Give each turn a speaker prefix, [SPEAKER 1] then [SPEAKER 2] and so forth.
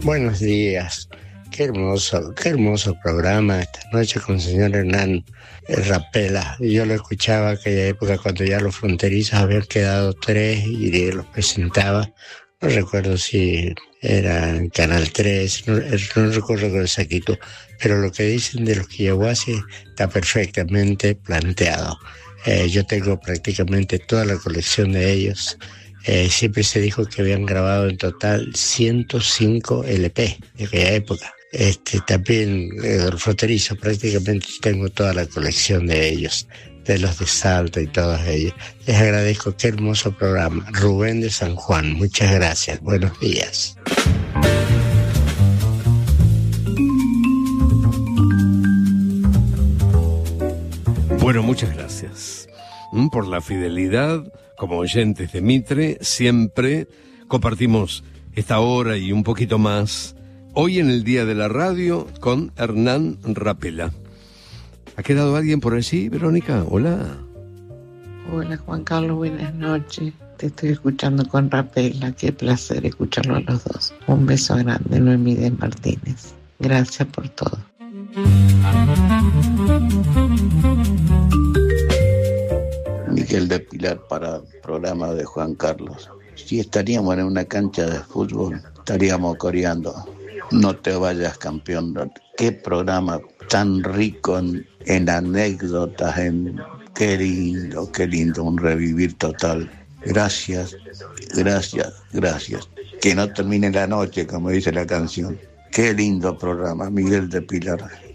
[SPEAKER 1] Buenos días. Qué hermoso programa esta noche con el señor Hernán Rapela. Yo lo escuchaba aquella época cuando ya los fronterizos habían quedado 3 y los presentaba. No recuerdo si era en Canal 3, no recuerdo con exactitud, pero lo que dicen de los Quillahuasi está perfectamente planteado. Yo tengo prácticamente toda la colección de ellos. Siempre se dijo que habían grabado en total 105 LP de aquella época. También el fronterizo, prácticamente tengo toda la colección de ellos, de los de Salta y todos ellos. Les agradezco, qué hermoso programa. Rubén de San Juan, muchas gracias, buenos días.
[SPEAKER 2] Bueno, muchas gracias por la fidelidad. Como oyentes de Mitre, siempre compartimos esta hora y un poquito más. Hoy en el Día de la Radio con Hernán Rapela. ¿Ha quedado alguien por allí, Verónica? Hola.
[SPEAKER 3] Hola, Juan Carlos, buenas noches. Te estoy escuchando con Rapela. Qué placer escucharlo a los dos. Un beso grande, Noemí de Martínez. Gracias por todo.
[SPEAKER 4] Miguel de Pilar para el programa de Juan Carlos. Si estaríamos en una cancha de fútbol, estaríamos coreando "No te vayas, campeón". Qué programa tan rico en anécdotas, qué lindo, un revivir total. Gracias. Que no termine la noche, como dice la canción. Qué lindo programa, Miguel de Pilar.